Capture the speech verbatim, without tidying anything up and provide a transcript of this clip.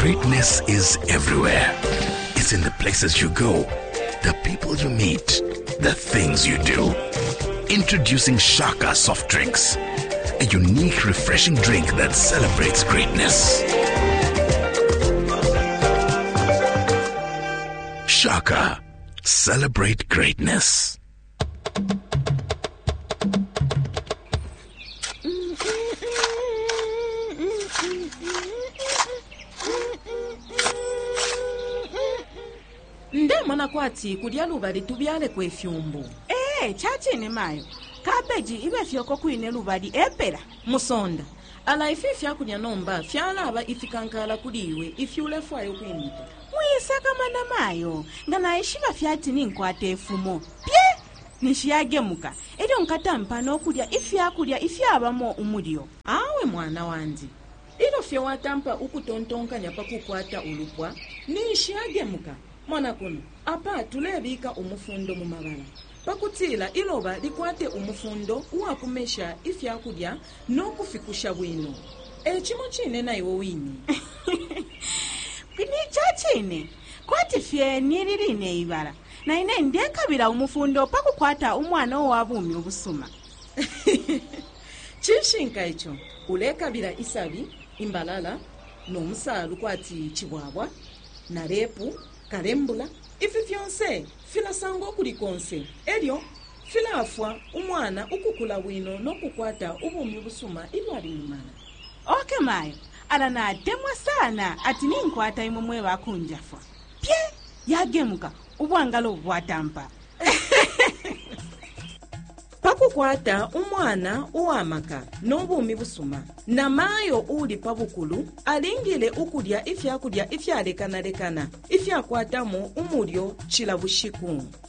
Greatness is everywhere. It's in the places you go, the people you meet, the things you do. Introducing Shaka Soft Drinks, a unique, refreshing drink that celebrates greatness. Shaka, celebrate greatness. Nde mwana kwati kudya lubali tubyale kwe fyumbu. Eh, chachi ne mayo. Cabbage ibe fyoko kuine lubali epera. Musonda. Ala ifi fyakulya nomba fyala aba ifikankala kudiwe ifyule fwayo kwimita. Muyisaka mana mayo. Ngana ishiba fyati ninkwate efumo. Pye! Nishiyagemuka. Eri onkatampa n'okulya ifyakulya ifyabamo umulyo. Awe mwana wandi. Ilo fye watampa ukutontonkanya pakukwata ulupwa nishiyagemuka. Mwana kuno, apa tulebika umufundo mu mabala. Pakutila iloba likwate umufundo uwakumesha ifyakulya n'okufikusha bwino. Ekimo chine na iwo wini. Kwini chachine, kwati fye niriline ibala. Na ine ndekabira umufundo pakukwata umwana owabumi obusuma. Chishinka icho, ulekabira isabi, imbalala, n'omusalu kwati chibwabwa, na repu, karembula, ifi fyonse filasango kulikonse. Elio filafwa umwana ukukula bwino n'okukwata ubumi busuma ilwali mumana. Oke mayo, ala na demwa sana ati ninkwata imumwe bakunjafwa. Pye, yagemuka ubwangalo bwatampa. Pakukwata umwana uwamaka n'obumi busuma na mayo uli pabukulu alingile ukulya ifyakulya ifyalekanalekana ifyakwatamu umulyo chila bushiku.